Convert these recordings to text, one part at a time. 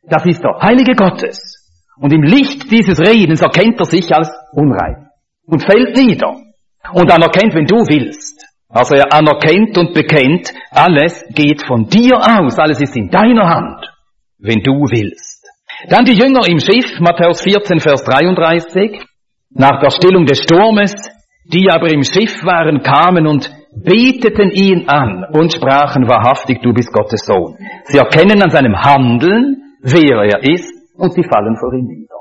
das ist der Heilige Gottes. Und im Licht dieses Redens erkennt er sich als unrein und fällt nieder und anerkennt, wenn du willst. Also er anerkennt und bekennt, alles geht von dir aus, alles ist in deiner Hand, wenn du willst. Dann die Jünger im Schiff, Matthäus 14, Vers 33, nach der Stillung des Sturmes, die aber im Schiff waren, kamen und beteten ihn an und sprachen, wahrhaftig, du bist Gottes Sohn. Sie erkennen an seinem Handeln, wer er ist, und sie fallen vor ihm nieder.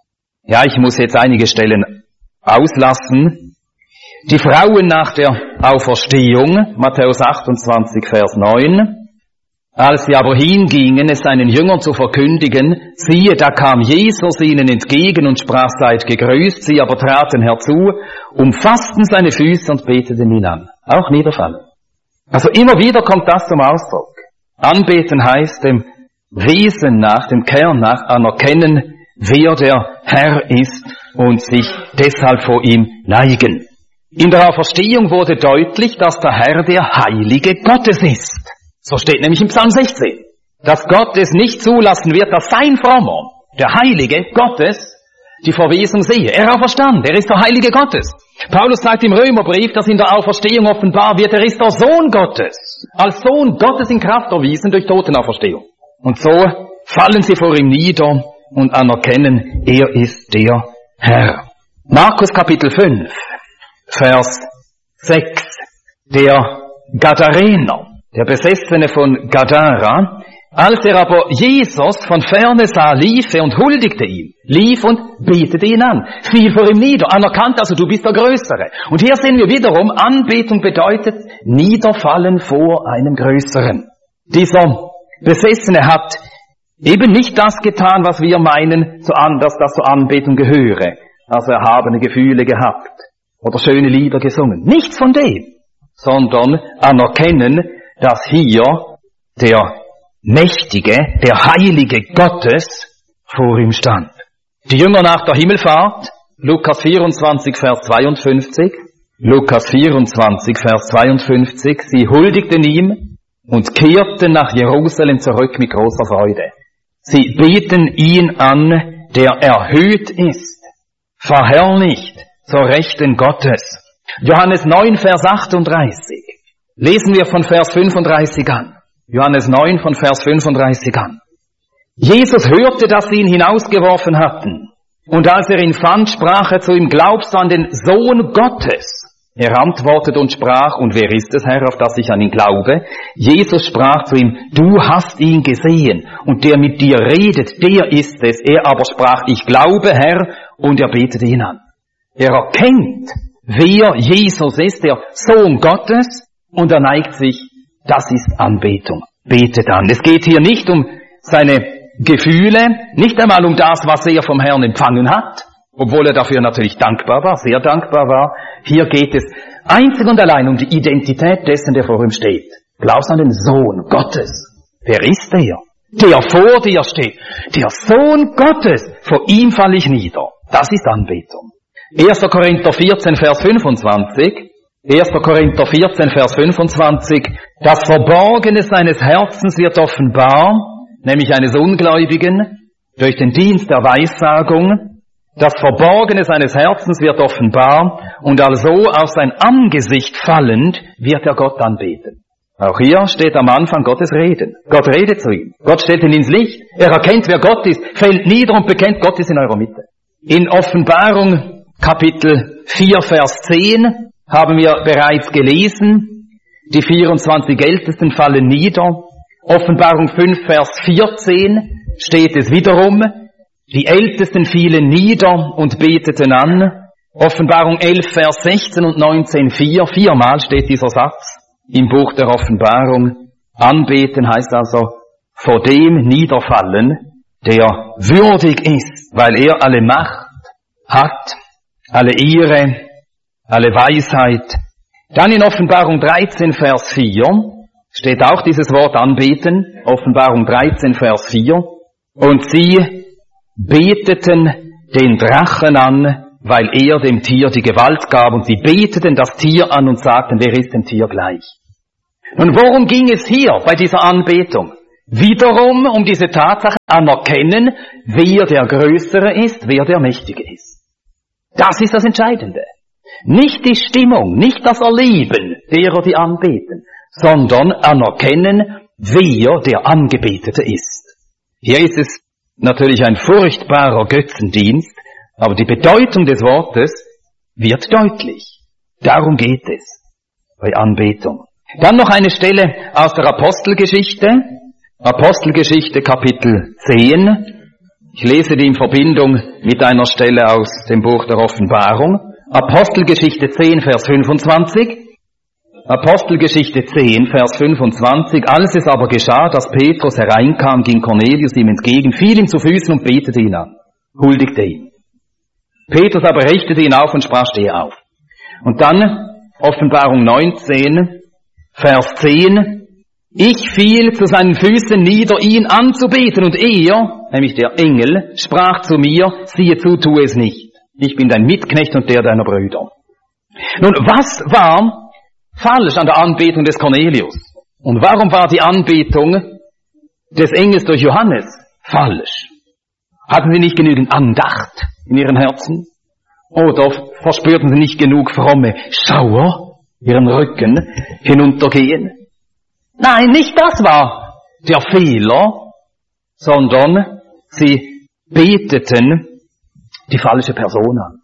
Ja, ich muss jetzt einige Stellen auslassen. Die Frauen nach der Auferstehung, Matthäus 28, Vers 9, als sie aber hingingen, es seinen Jüngern zu verkündigen, siehe, da kam Jesus ihnen entgegen und sprach, seid gegrüßt, sie aber traten herzu, umfassten seine Füße und beteten ihn an. Auch niederfallen. Also immer wieder kommt das zum Ausdruck. Anbeten heißt dem Wesen nach, dem Kern nach, anerkennen, wer der Herr ist und sich deshalb vor ihm neigen. In der Auferstehung wurde deutlich, dass der Herr der Heilige Gottes ist. So steht nämlich im Psalm 16, dass Gott es nicht zulassen wird, dass sein Frommer, der Heilige Gottes, die Verwesung sehe. Er auferstand, er ist der Heilige Gottes. Paulus sagt im Römerbrief, dass in der Auferstehung offenbar wird, er ist der Sohn Gottes, als Sohn Gottes in Kraft erwiesen durch Totenauferstehung. Und so fallen sie vor ihm nieder und anerkennen, er ist der Herr. Markus Kapitel 5, Vers 6, der Gadarener, der Besessene von Gadara, als er aber Jesus von ferne sah, lief er und huldigte ihm, lief und betete ihn an, fiel vor ihm nieder, anerkannt, also du bist der Größere. Und hier sehen wir wiederum, Anbetung bedeutet niederfallen vor einem Größeren. Dieser Besessene hat eben nicht das getan, was wir meinen, dass das zur Anbetung gehöre, also erhabene Gefühle gehabt oder schöne Lieder gesungen. Nichts von dem, sondern anerkennen, dass hier der Mächtige, der Heilige Gottes vor ihm stand. Die Jünger nach der Himmelfahrt, Lukas 24, Vers 52, Lukas 24, Vers 52, sie huldigten ihm und kehrten nach Jerusalem zurück mit großer Freude. Sie beten ihn an, der erhöht ist, verherrlicht zur Rechten Gottes. Johannes 9, Vers 38. Lesen wir von Vers 35 an. Johannes 9 von Vers 35 an. Jesus hörte, dass sie ihn hinausgeworfen hatten. Und als er ihn fand, sprach er zu ihm, glaubst du an den Sohn Gottes? Er antwortete und sprach, und wer ist es, Herr, auf das ich an ihn glaube? Jesus sprach zu ihm, du hast ihn gesehen, und der mit dir redet, der ist es. Er aber sprach, ich glaube, Herr, und er betete ihn an. Er erkennt, wer Jesus ist, der Sohn Gottes, und er neigt sich, das ist Anbetung. Betet an. Es geht hier nicht um seine Gefühle, nicht einmal um das, was er vom Herrn empfangen hat, obwohl er dafür natürlich dankbar war, sehr dankbar war. Hier geht es einzig und allein um die Identität dessen, der vor ihm steht. Glaubst an den Sohn Gottes. Wer ist der? Der vor dir steht. Der Sohn Gottes. Vor ihm falle ich nieder. Das ist Anbetung. 1. Korinther 14, Vers 25. 1. Korinther 14, Vers 25. Das Verborgene seines Herzens wird offenbar, nämlich eines Ungläubigen, durch den Dienst der Weissagung. Das Verborgene seines Herzens wird offenbar, und also auf sein Angesicht fallend wird er Gott anbeten. Auch hier steht am Anfang Gottes Reden. Gott redet zu ihm. Gott stellt ihn ins Licht. Er erkennt, wer Gott ist, fällt nieder und bekennt, Gott ist in eurer Mitte. In Offenbarung Kapitel 4, Vers 10 haben wir bereits gelesen, die 24 Ältesten fallen nieder. Offenbarung 5, Vers 14 steht es wiederum, die Ältesten fielen nieder und beteten an. Offenbarung 11, Vers 16 und 19, 4, viermal steht dieser Satz im Buch der Offenbarung. Anbeten heißt also vor dem niederfallen, der würdig ist, weil er alle Macht hat, alle Ehre, alle Weisheit. Dann in Offenbarung 13, Vers 4 steht auch dieses Wort anbeten. Offenbarung 13, Vers 4. Und sie beteten den Drachen an, weil er dem Tier die Gewalt gab. Und sie beteten das Tier an und sagten, wer ist dem Tier gleich? Nun, worum ging es hier bei dieser Anbetung? wiederum um diese Tatsache anerkennen, wer der Größere ist, wer der Mächtige ist. Das ist das Entscheidende. Nicht die Stimmung, nicht das Erleben derer, die anbeten, sondern anerkennen, wer der Angebetete ist. Hier ist es natürlich ein furchtbarer Götzendienst, aber die Bedeutung des Wortes wird deutlich. Darum geht es bei Anbetung. Dann noch eine Stelle aus der Apostelgeschichte. Apostelgeschichte Kapitel 10. Ich lese die in Verbindung mit einer Stelle aus dem Buch der Offenbarung. Apostelgeschichte 10, Vers 25. Apostelgeschichte 10, Vers 25. Als es aber geschah, dass Petrus hereinkam, ging Cornelius ihm entgegen, fiel ihm zu Füßen und betete ihn an, huldigte ihm. Petrus aber richtete ihn auf und sprach, stehe auf. Und dann Offenbarung 19, Vers 10. Ich fiel zu seinen Füßen nieder, ihn anzubeten, und er, nämlich der Engel, sprach zu mir, siehe zu, tue es nicht. Ich bin dein Mitknecht und der deiner Brüder. Nun, was war falsch an der Anbetung des Cornelius? Und warum war die Anbetung des Engels durch Johannes falsch? Hatten sie nicht genügend Andacht in ihren Herzen? Oder verspürten sie nicht genug fromme Schauer ihren Rücken hinuntergehen? Nein, nicht das war der Fehler, sondern sie beteten die falsche Person an.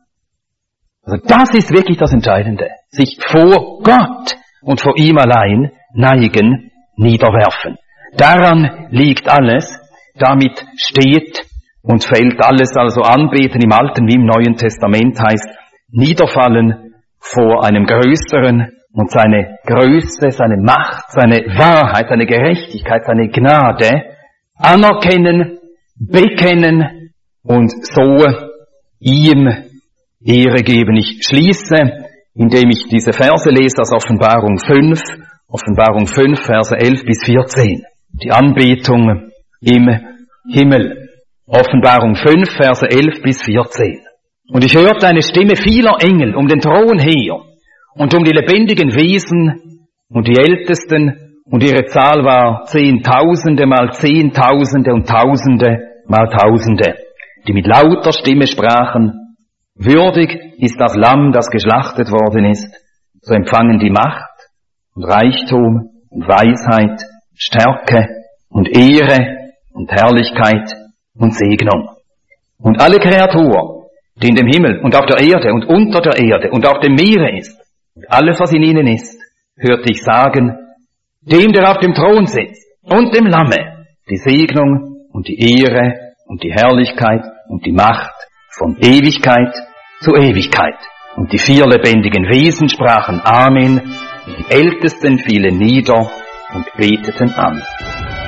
Also das ist wirklich das Entscheidende. Sich vor Gott und vor ihm allein neigen, niederwerfen. Daran liegt alles. Damit steht und fällt alles. Also anbeten im Alten wie im Neuen Testament heißt niederfallen vor einem Größeren und seine Größe, seine Macht, seine Wahrheit, seine Gerechtigkeit, seine Gnade anerkennen, bekennen und so ihm Ehre geben. Ich schließe, indem ich diese Verse lese aus Offenbarung 5, Verse 11 bis 14. Die Anbetung im Himmel. Offenbarung 5, Verse 11 bis 14. Und ich hörte eine Stimme vieler Engel um den Thron her und um die lebendigen Wesen und die Ältesten, und ihre Zahl war Zehntausende mal Zehntausende und Tausende mal Tausende, die mit lauter Stimme sprachen, würdig ist das Lamm, das geschlachtet worden ist, zu empfangen die Macht und Reichtum und Weisheit, Stärke und Ehre und Herrlichkeit und Segnung. Und alle Kreatur, die in dem Himmel und auf der Erde und unter der Erde und auf dem Meere ist, und alles, was in ihnen ist, hörte ich sagen, dem, der auf dem Thron sitzt, und dem Lamme, die Segnung und die Ehre und die Herrlichkeit und die Macht von Ewigkeit zu Ewigkeit. Und die vier lebendigen Wesen sprachen Amen, und die Ältesten fielen nieder und beteten an.